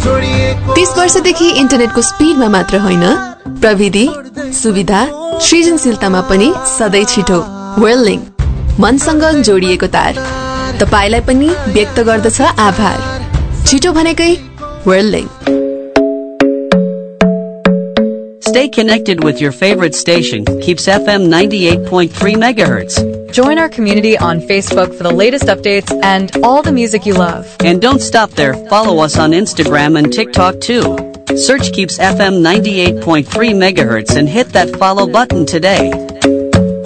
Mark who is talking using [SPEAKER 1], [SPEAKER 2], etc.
[SPEAKER 1] 30 वर्षदेखि इन्टरनेटको स्पिडमा मात्र होइन, प्रविधि, सुविधा, सृजनशीलतामा पनि सधैँ छिटो। वर्ल्डलिंक, मनसँग जोडिएको तार। तपाईलाई पनि व्यक्त गर्दछ आभार। छिटो भनेकै वर्ल्डलिंक।
[SPEAKER 2] Stay connected with your favorite station, Keeps FM 98.3 MHz.
[SPEAKER 3] Join our community on Facebook for the latest updates and all the music you love.
[SPEAKER 2] And don't stop there, follow us on Instagram and TikTok too. Search Keeps FM 98.3 MHz and hit that follow button today.